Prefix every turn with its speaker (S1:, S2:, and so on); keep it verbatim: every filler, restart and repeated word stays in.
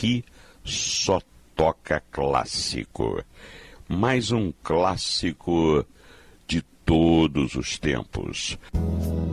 S1: aqui só toca clássico. Mais um clássico de todos os tempos.